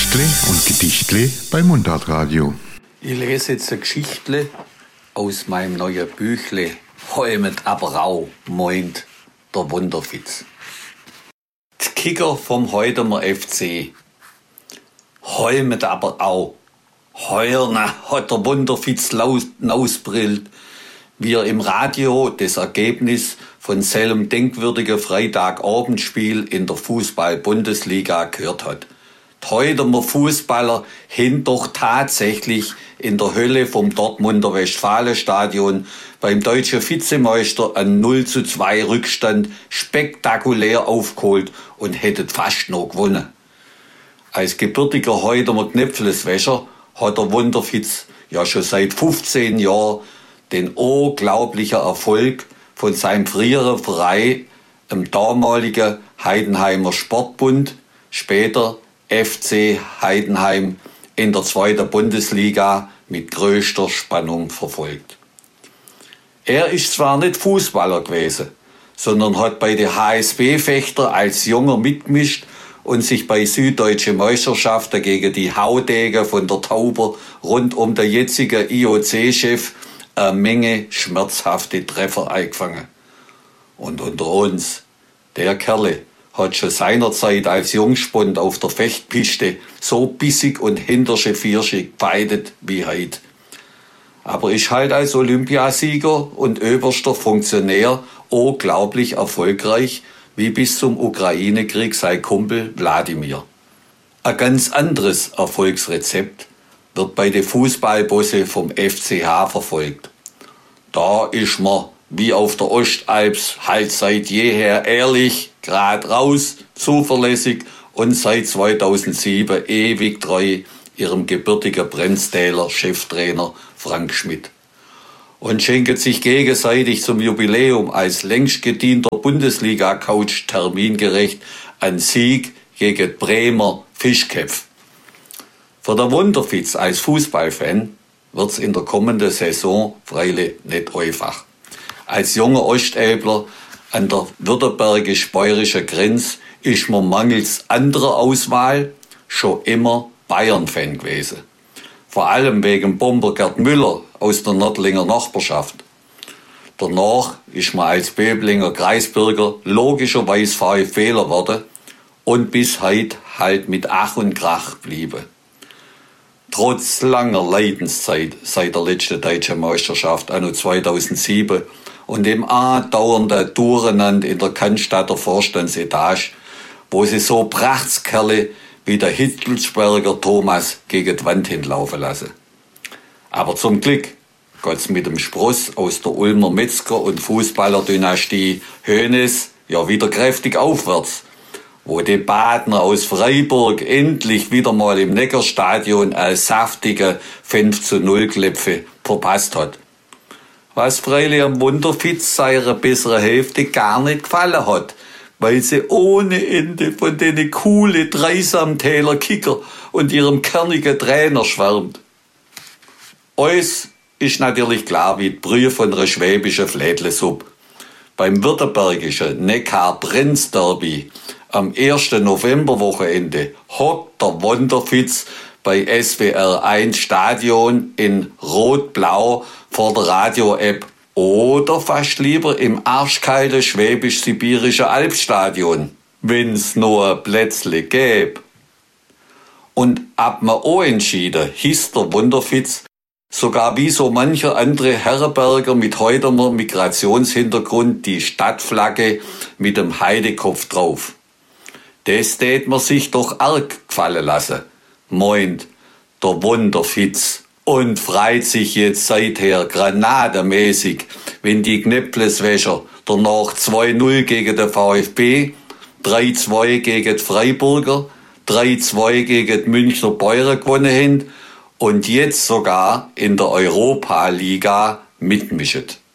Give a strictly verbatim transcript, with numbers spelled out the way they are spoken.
Geschichtle und Gedichtle bei Mundartradio. Ich lese jetzt eine Geschichtle aus meinem neuen Büchle Heumet aber rau, meint der Wunderfitz. Die Kicker vom Heutemer F C. Heumet aber au. Heuer na, hat der Wunderfitz ausbrillt, wie er im Radio das Ergebnis von seinem denkwürdigen Freitagabendspiel in der Fußball-Bundesliga gehört hat. Die Heutemer Fußballer haben doch tatsächlich in der Hölle vom Dortmunder Westfalenstadion beim deutschen Vizemeister einen null zu zwei Rückstand spektakulär aufgeholt und hätten fast noch gewonnen. Als gebürtiger Heutemer Knäpfleswäscher hat der Wunderfitz ja schon seit fünfzehn Jahren den unglaublichen Erfolg von seinem früheren Verein, im damaligen Heidenheimer Sportbund, später F C Heidenheim, in der zweiten Bundesliga mit größter Spannung verfolgt. Er ist zwar nicht Fußballer gewesen, sondern hat bei den H S B-Fechter als Junger mitgemischt und sich bei süddeutschen Meisterschaften gegen die Haudegen von der Tauber rund um den jetzigen I O C-Chef eine Menge schmerzhafte Treffer eingefangen. Und unter uns, der Kerle hat schon seinerzeit als Jungspund auf der Fechtpiste so bissig und hintersche Viersche gefeitet wie heute. Aber ist halt als Olympiasieger und oberster Funktionär unglaublich erfolgreich, wie bis zum Ukraine-Krieg sein Kumpel Wladimir. Ein ganz anderes Erfolgsrezept wird bei den Fußballbosse vom F C H verfolgt. Da ist man, wie auf der Ostalps, halt seit jeher ehrlich, grad raus, zuverlässig und seit zweitausendsieben ewig treu ihrem gebürtigen Brenztäler Cheftrainer Frank Schmidt. Und schenken sich gegenseitig zum Jubiläum als längst gedienter Bundesliga-Coach termingerecht einen Sieg gegen Bremer Fischköpf. Für den Wunderfitz als Fußballfan wird's in der kommenden Saison freilich nicht einfach. Als junger Ostelbler an der württembergisch-bayerischen Grenze ist man mangels anderer Auswahl schon immer Bayern-Fan gewesen. Vor allem wegen Bomber Gerd Müller aus der Nördlinger Nachbarschaft. Danach ist man als Böblinger Kreisbürger logischerweise VfBler geworden und bis heute halt mit Ach und Krach blieben. Trotz langer Leidenszeit seit der letzten deutschen Meisterschaft anno zweitausendsieben und dem andauernden Durcheinander in der Cannstatter Vorstandsetage, wo sie so Prachtskerle wie der Hitzelsberger Thomas gegen die Wand hinlaufen lassen. Aber zum Glück geht's mit dem Spross aus der Ulmer Metzger- und Fußballerdynastie Hoeneß ja wieder kräftig aufwärts, wo die Badner aus Freiburg endlich wieder mal im Neckarstadion als saftige fünf zu null Kläpfe verpasst hat. Was freilich am Wunderfitz seiner besseren Hälfte gar nicht gefallen hat, weil sie ohne Ende von den coole Dreisamtäler Kicker und ihrem kernigen Trainer schwärmt. Uns ist natürlich klar wie die Brühe von einer schwäbischen Flädlesuppe. Beim württembergischen Neckar-Brenz-Derby am ersten Novemberwochenende hockt der Wunderfitz bei S W R eins Stadion in Rot-Blau vor der Radio-App oder fast lieber im arschkalten schwäbisch-sibirischen Alpstadion, wenn's nur ein Plätzle gäbe. Und ab mir auch entschieden, hieß der Wunderfitz sogar wie so mancher andere Herrenberger mit Heutemer Migrationshintergrund die Stadtflagge mit dem Heidekopf drauf. Das tät man sich doch arg gefallen lassen, meint der Wunderfitz und freut sich jetzt seither granademäßig, wenn die Knäpfleswäscher danach zwei null gegen den VfB, drei zwei gegen die Freiburger, drei zwei gegen die Münchner Bayern gewonnen haben und jetzt sogar in der Europa-Liga mitmischen.